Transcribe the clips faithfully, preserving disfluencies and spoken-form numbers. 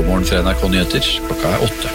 Nyhetsmorgen fra N R K Nyheter. Klokka er åtte.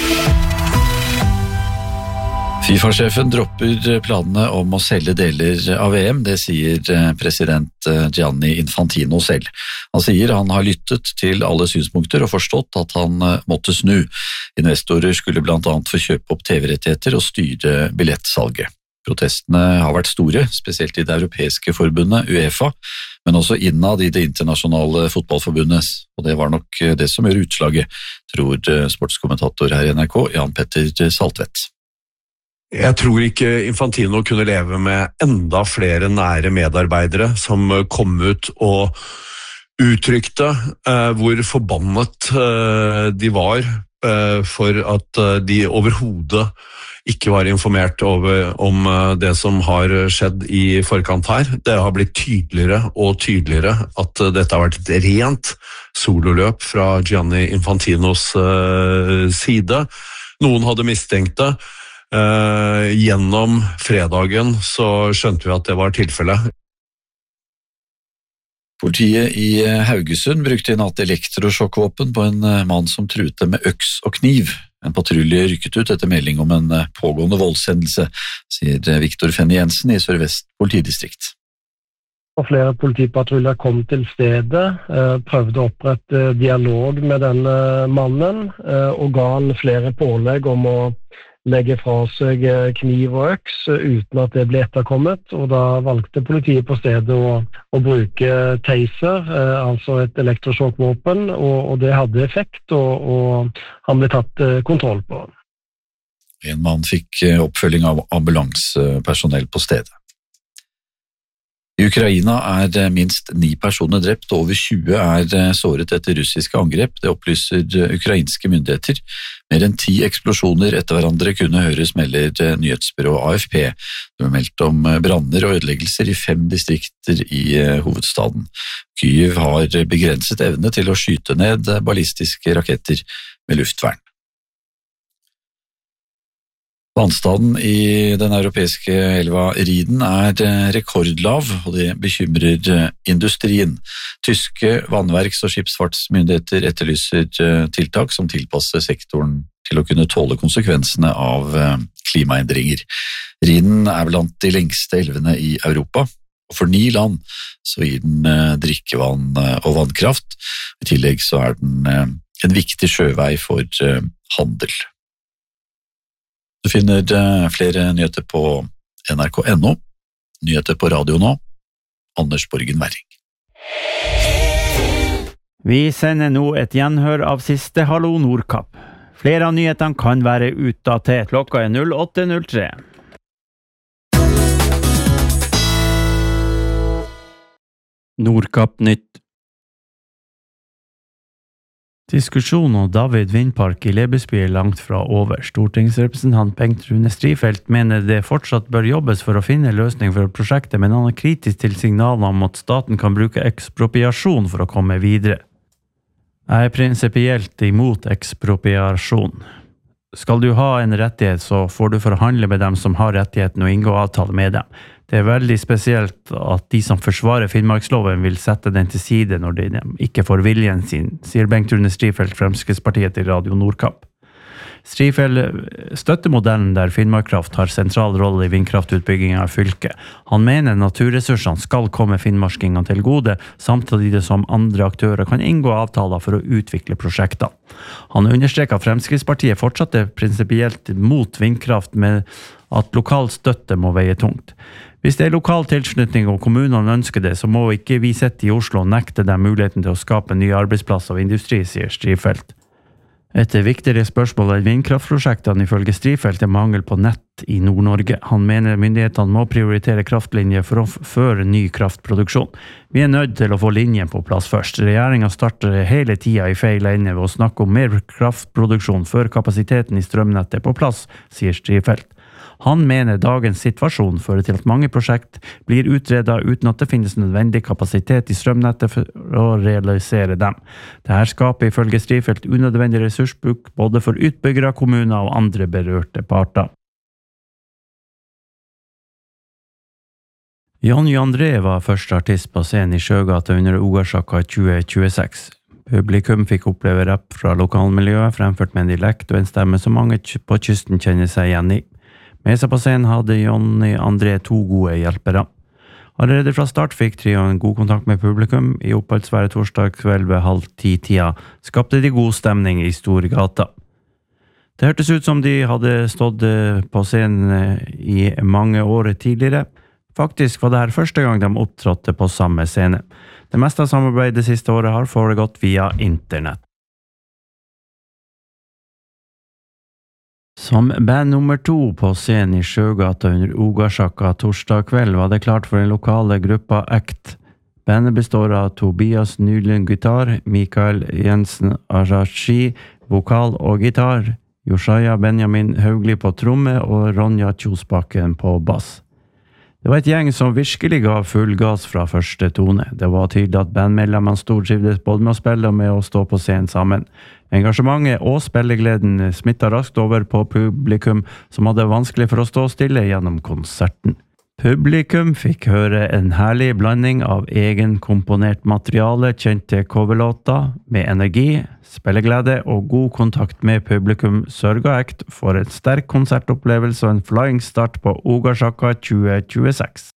FIFA-sjefen dropper planene om å selge deler av V M, det sier president Gianni Infantino selv. Han sier han har lyttet til alle synspunkter og forstått at han måtte snu. Investorer skulle blant annet få kjøpe opp T V-rettigheter og styre billettsalget. Protestene har vært store, spesielt i det europeiske forbundet UEFA, men også innad i det internasjonale fotballforbundet, og det var nok det som gjør utslaget, tror sportskommentator her i N R K, Jan Petter Saltvedt. Jeg tror ikke Infantino kunne leve med enda flere nære medarbeidere som kom ut og uttrykte eh, hvor forbannet eh, de var eh, for at eh, de overhodet ikke var informert over, om eh, det som har skjedd i forkant her. Det har blitt tydeligere og tydeligere at eh, dette har vært et rent sololøp fra Gianni Infantinos eh, side. Noen hadde mistenkt det. Uh, gjennom fredagen så skjønte vi at det var tilfellet. Politiet i Haugesund brukte i natt elektrosjokkvåpen på en mann som truet med øks og kniv. En patrulje rykket ut etter melding om en pågående voldshendelse, sier Viktor Fenny Jensen i Sør-Vest politidistrikt. Og flere politipatruljer kom til stedet, prøvde å opprette dialog med denne mannen og ga han flere pålegg om å legge fra seg kniv og øks uten at det ble etterkommet, og da valgte politiet på stedet å, å bruke taser, eh, altså et elektrosjokkvåpen, og, og det hadde effekt, og, og han ble tatt eh, kontroll på. En mann fikk oppfølging av ambulansepersonell på stedet. I Ukraina er minst ni personer drept, og over tjue er såret etter russiske angrep, det opplyser ukrainske myndigheter. Mer enn ti eksplosjoner etter hverandre kunne høres, melder nyhetsbyrået A F P. Det ble meldt om branner og ødeleggelser i fem distrikter i hovedstaden. Kyiv har begrenset evne til å skyte ned ballistiske raketter med luftvern. Vannstanden i den europeiske elva Rhinen er rekordlav, og det bekymrer industrien. Tyske vannverks- og skipsfartsmyndigheter etterlyser tiltak som tilpasser sektoren til å kunne tåle konsekvensene av klimaendringer. Rhinen er blant de lengste elvene i Europa, og for ni land så gir den drikkevann og vannkraft. I tillegg så er den en viktig sjøvei for handel. Du finner flere nyheter på N R K punktum N O, nyheter på radio nå, Anders Borgen Werring. Vi sender nå et gjenhør av siste Hallo Nordkapp. Flere av nyhetene kan være utdatert. Klokka er null åtte null tre. Nordkapp nytt. Diskusjonen om David Vindpark i Lebesby er langt fra over. Stortingsrepresentant Bengt Rune Strifeldt mener det fortsatt bør jobbes for å finne løsning for prosjektet, men han er kritisk til signalene om at staten kan bruke ekspropriasjon for å komme videre. Jeg er prinsipielt imot ekspropriasjon. Skal du ha en rettighet, så får du forhandle med dem som har rettigheten og inngå avtale med dem. Det er veldig spesielt at de som forsvarer Finnmarksloven vil sette den til side når de ikke får viljen sin, sier Bengt Rune Strifeldt, Fremskrittspartiet til Radio Nordkapp. Strifeldt støtter modellen der Finnmarkskraft har sentral rolle i vindkraftutbyggingen av fylket. Han mener naturressursene skal komme finnmarskingene til gode, samtidig som andre aktører kan inngå avtaler for å utvikle prosjekter. Han understreker at Fremskrittspartiet fortsatt er prinsipielt mot vindkraft, med at lokal støtte må veie tungt. Hvis det er lokal tilslutning og kommunene ønsker det, så må ikke vi sitte i Oslo og nekte dem muligheten til å skape nye arbeidsplasser og industri, sier Strifeldt. Et viktigere spørsmål er vindkraftprosjektene ifølge Strifeldt er mangel på nett i Nord-Norge. Han mener myndighetene må prioritere kraftlinjer for å føre ny kraftproduksjon. Vi er nødt til å få linjen på plass først. Regjeringen starter hele tida i feil ende ved å snakke om mer kraftproduksjon før kapasiteten i strømnettet er på plass, sier Strifeldt. Han mener dagens situasjon fører til at mange prosjekt blir utredet uten at det finnes nødvendig kapasitet i strømnettet for å realisere dem. Dette skaper ifølge Strifeldt unødvendig ressursbruk både for utbyggere, kommuner og andre berørte parter. Jonny André var første artist på scenen i Sjøgata under Ogarsaka i tjue tjueseks. Publikum fikk oppleve rapp fra lokalmiljøet, fremført med en dialekt og en stemme som mange på kysten kjenner seg igjen i. Med seg på scenen hadde Jonny André to gode hjelpere. Allerede fra start fikk trioen god kontakt med publikum. I oppholdsværet torsdag kveld ved halv ti-tida skapte de god stemning i Storgata. Det hørtes ut som de hadde stått på scenen i mange år tidligere. Faktisk var det her første gang de opptrådte på samme scene. Det meste av samarbeidet det siste året har foregått via internett. Som band nummer to på scenen i Sjøgata under Ogasjaka torsdag kveld var det klart for den lokale gruppa Act. Bandet består av Tobias Nylund gitar, Mikael Jensen Arashi, vokal og gitar, Josiah Benjamin Haugli på tromme og Ronja Kjosbakken på bass. Det var et gjeng som virkelig ga full gass fra første tone. Det var tydelig at bandmedlemmene stortrivdes både med å spille og med å stå på scenen sammen. Engasjementet og spillegleden smittet raskt over på publikum som hadde vanskelig for å stå stille gjennom konserten. Publikum fikk høre en herlig blanding av egenkomponert materiale, kjente coverlåter med energi, spilleglede og god kontakt med publikum sørget Act for en sterk konsertopplevelse og en flying start på Ogasjaka tjue tjueseks.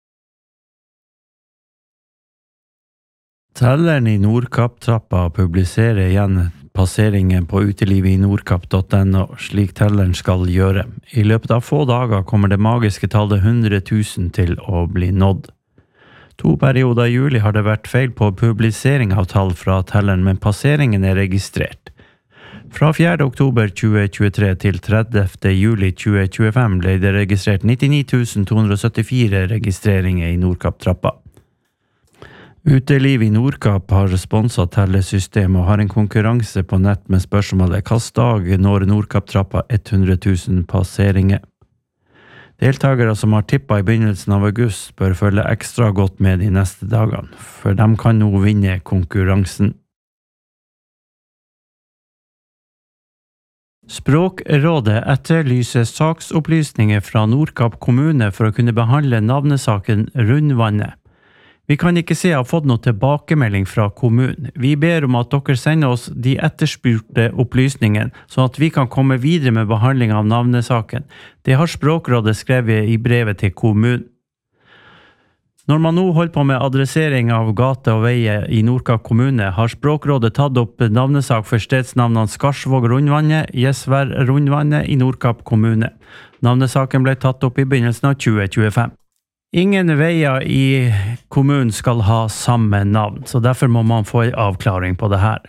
Telleren i Nordkapp-trappa publiserer igjen passeringen på utelivet i nordkapp punktum no, slik telleren skal gjøre. I løpet av få dager kommer det magiske tallet hundre tusen til å bli nådd. To perioder i juli har det vært feil på publisering av tall fra telleren, men passeringen er registrert. Fra fjerde oktober tjue tjuetre til tredivte juli tjue tjuefem ble det registrert nittini tusen to hundre syttifire registreringer i Nordkapp-trappa. Uteliv i Nordkapp har sponset tellesystemet og har en konkurranse på nett med spørsmålet «Hvilken dag når Nordkapp-trappa hundre tusen passeringer?» Deltagere som har tippet i begynnelsen av august bør følge ekstra godt med de neste dagene, for de kan nå vinne konkurransen. Språkrådet etterlyser saksopplysninger fra Nordkapp kommune for å kunne behandle navnesaken Rundvannet. Vi kan ikke se å ha fått noe tilbakemelding fra kommunen. Vi ber om at dere sender oss de etterspurte opplysningene, sånn at vi kan komme videre med behandling av navnesaken. Det har Språkrådet skrevet i brevet til kommunen. Når man nå holder på med adressering av gate og veier i Nordkapp kommune, har Språkrådet tatt opp navnesak for stedsnavnene Skarsvåg Rundvannet, Gjesvær Rundvannet i Nordkapp kommune. Navnesaken ble tatt opp i begynnelsen av tjue tjuefem. Ingen veier i kommunen skal ha samme navn, så derfor må man få en avklaring på det her.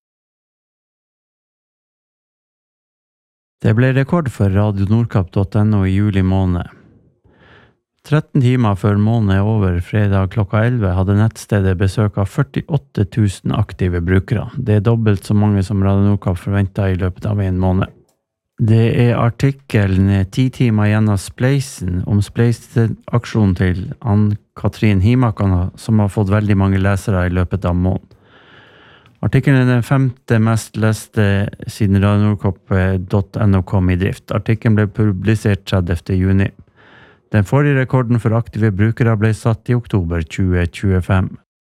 Det ble rekord for radio nordkapp punktum no i juli måned. tretten timer før måneden er over, fredag klokka elleve, hadde nettstedet besøk av førtiåtte tusen aktive brukere. Det er dobbelt så mange som Radio Nordkapp forventet i løpet av en måned. Det er artikkelen ti timer igjen av Spleisen om Spleisen-aksjonen til Ann-Katrin Himakan som har fått veldig mange lesere i løpet av måneden. Artikkelen er den femte mest leste siden radio nordkapp punktum no kom i drift. Artikkelen ble publisert tredivte juni. Den forrige rekorden for aktive brukere ble satt i oktober tjue tjuefem.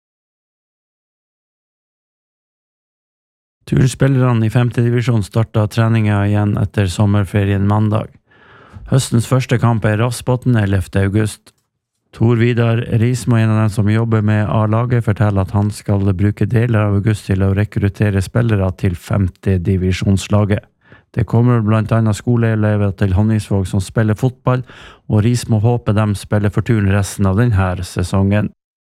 Turspillerne i femte divisjon startet treninga igjen etter sommerferien mandag. Høstens første kamp er Rafsbotn ellevte august. Tor Vidar Rismo, en av dem som jobber med A-laget, forteller at han skal bruke deler av august til å rekruttere spillere til femte divisjonslaget. Det kommer blant annet skoleelever til Honningsvåg som spiller fotball, og Rismo håper de spiller for turen resten av denne sesongen.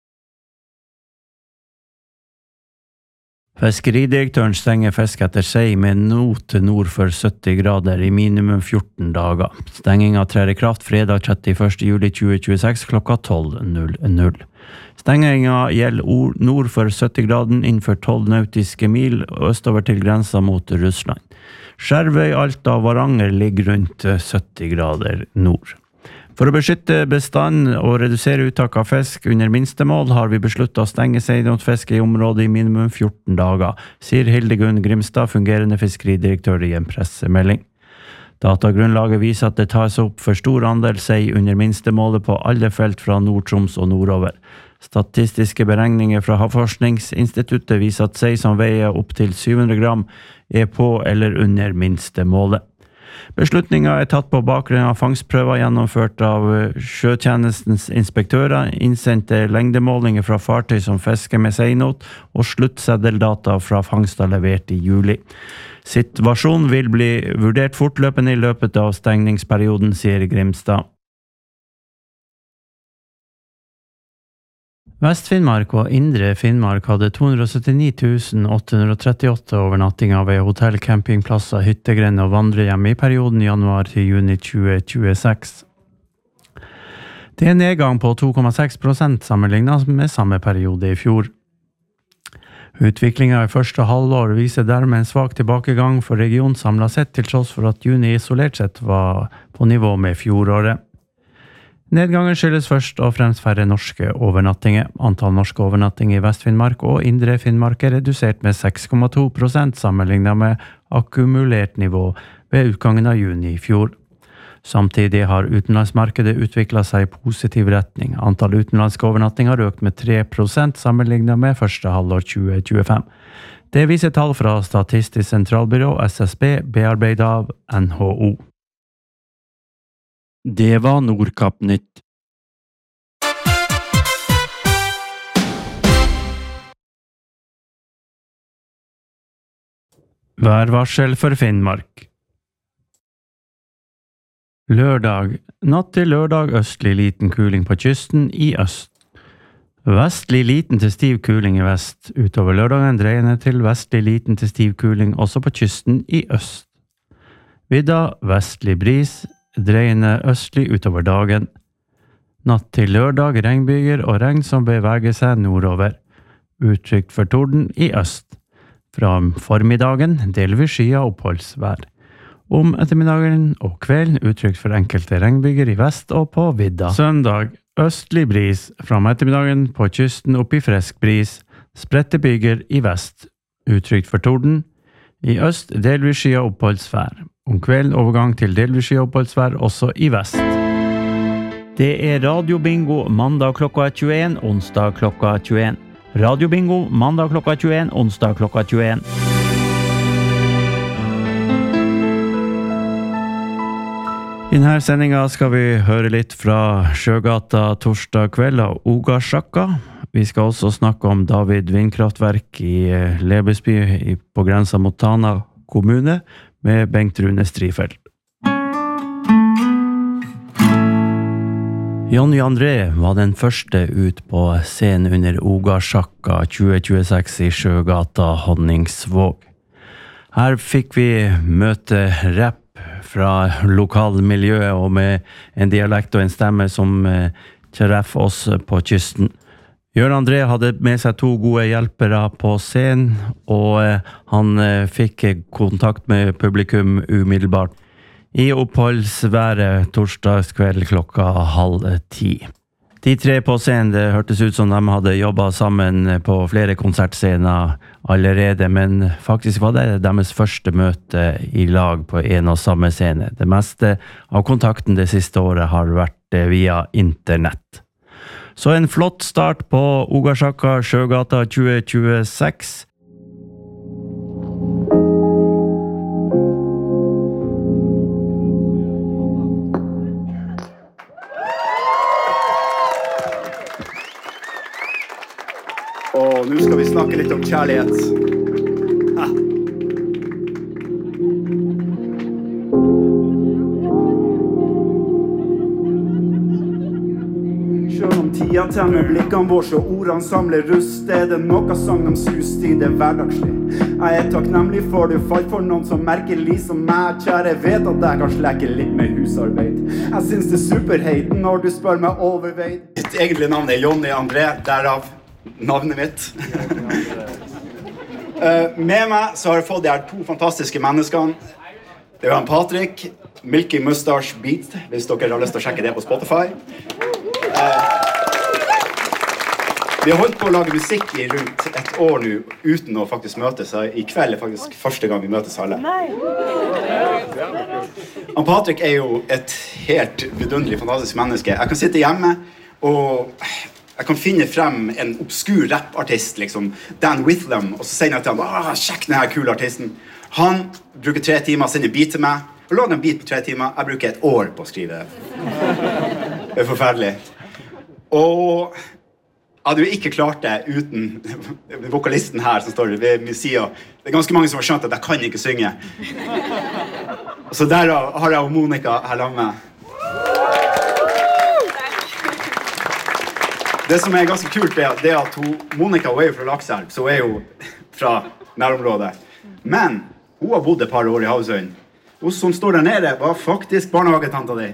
Fiskeridirektøren stenger fisk etter seg med not nord for sytti grader i minimum fjorten dager. Stenginga trer i kraft fredag trettiførste juli tjue tjueseks klokka tolv null null. Stenginga gjelder nord for sytti graden innenfor tolv nautiske mil og østover til grensa mot Russland. Skjervøy, Alta og Varanger ligger rundt sytti grader nord. For å beskytte bestand og redusere uttak av fisk under minstemål har vi besluttet å stenge seidonsfiske i området i minimum fjorten dager, sier Hildegunn Grimstad, fungerende fiskeridirektør i en pressemelding. Datagrunnlaget viser at det tas opp for stor andel sei under minstemålet på alle felt fra Nord-Troms og nordover. Statistiske beregninger fra Havforskningsinstituttet viser at sei som veier opp til syv hundre gram er på eller under minstemålet. Beslutningen er tatt på bakgrunn av fangstprøver gjennomført av sjøtjenestens inspektører, innsendte lengdemålinger fra fartøy som fisker med seinot og sluttseddeldata fra fangster levert i juli. Situasjonen vil bli vurdert fortløpende i løpet av stengningsperioden, sier Grimstad. Vest-Finnmark og Indre Finnmark hadde to hundre syttini tusen åtte hundre trettiåtte overnattinger ved hotell, campingplasser, hyttegrend og vandrehjem i perioden januar til juni tjue tjueseks. Det er en nedgang på to komma seks prosent sammenlignet med samme periode i fjor. Utviklingen i første halvår viser dermed en svak tilbakegang for regionen samlet sett, til tross for at juni isolert sett var på nivå med fjoråret. Nedgangen skyldes først og fremst færre norske overnattinger. Antall norske overnattinger i Vest-Finnmark og Indre Finnmark er redusert med seks komma to prosent sammenlignet med akkumulert nivå ved utgangen av juni i fjor. Samtidig har utenlandsmarkedet utviklet seg i positiv retning. Antall utenlandske overnattinger har økt med tre prosent sammenlignet med første halvår tjue tjuefem. Det viser tall fra Statistisk sentralbyrå, S S B, bearbeidet av N H O. Det var Nordkapp-nytt. Værvarsel for Finnmark. Lørdag. Natt til lørdag østlig liten kuling på kysten i øst. Vestlig liten til stiv kuling i vest. Utover lørdagen dreiende til vestlig liten til stiv kuling også på kysten i øst. Vidda vestlig bris, dreiende østlig utover dagen. Natt til lørdag regnbyger og regn som beveger seg nordover. Utrygt for torden i øst. Fra formiddagen delvis skya oppholdsvær. Om ettermiddagen og kvelden utrygt for enkelte regnbyger i vest og på vidda. Søndag østlig bris. Fra ettermiddagen på kysten opp i frisk bris. Spredte byger i vest. Utrygt for torden. I øst delvis skya oppholdsvær. Om kvelden overgang til delvis skya oppholdsvær også i vest. Det er radiobingo mandag klokka tjueen, onsdag klokka tjueen. Radiobingo mandag klokka tjueen, onsdag klokka tjueen. I denne sendingen skal vi høre litt fra Sjøgata torsdag kveld av Ogasjaka. Vi skal også snakke om David vindkraftverk i Lebesby på grensa mot Tana kommune med Bengt Rune Strifeldt. Jonny André var den første ut på scenen under Ogasjaka tjue tjueseks i Sjøgata Honningsvåg. Her fikk vi møte rap fra lokalmiljøet og med en dialekt og en stemme som treffer oss på kysten. Jørn André hadde med seg to gode hjelpere på scenen, og han fikk kontakt med publikum umiddelbart i oppholdsværet torsdagskveld klokka halv ti. De tre på scenen, det hørtes ut som de hadde jobbet sammen på flere konsertscener allerede, men faktisk var det deres første møte i lag på en og samme scene. Det meste av kontakten det siste året har vært via internett. Så en flott start på Ogasjaka Sjøgata tjue tjueseks. Og nå skal vi snakke litt om kjærlighet. Ah. Selv om tida temmer blikkene vår, så ordene samler rust. Er det noe sang de sust i det hverdagslig? Jeg er takknemlig for du falt for noen som merkelig som meg. Kjære vet at jeg kan slekke litt med husarbeid. Jeg synes det er superheit når du spør meg overveid. Mitt egentlige navn er Jonny André, derav navnet mitt. uh, med meg så har jeg fått de her to fantastiske menneskene. Det er han Patrick, Milky Mustache Beat, hvis dere har lyst til å sjekke det på Spotify. Uh, vi har holdt på å lage musikk i rundt et år nå, uten å faktisk møtes. I kveld er faktisk første gang vi møtes alle. Han Patrick er jo et helt vidunderlig, fantastisk menneske. Jeg kan sitte hjemme og jeg kan finne frem en obskur rap-artist, liksom, Dan Withlam, og så sier jeg til han, ah, sjekk denne kule artisten. Han bruker tre timer, sender beat til meg, og lager en beat på tre timer, jeg bruker et år på å skrive det. Det er forferdelig. Og jeg hadde jo ikke klart det uten vokalisten her som står ved min side. Det er ganske mange som har skjønt at jeg kan ikke synge. Så der har jeg og Monica her sammen med. Det som er ganske kult er at, det at hun, Monica hun er jo fra Lakselv, så hun er jo fra nærområdet. Men hun har bodd et par år i Havsøyen. Hun som står der nede var faktisk barnehagetanta di.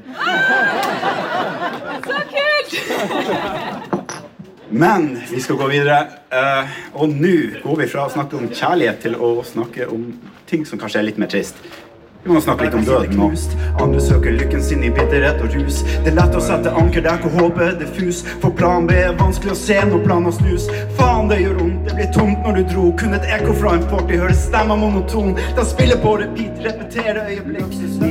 Så kult! Men vi skal gå videre, uh, og nå går vi fra å snakke om kjærlighet til å snakke om ting som kanskje er litt mer trist. Vi må snakke litt om døden nå. Andre søker lykken sin i bitterhet og rus. Det er lett å sette anker der hvor håpet er diffus. For plan B er vanskelig å se når planen snus. Faen, det gjør ondt, det blir tomt når du dro. Kun et ekko fra en fortid, hører stemmer monoton. Da spiller på repeat, repeterer øyeblikk.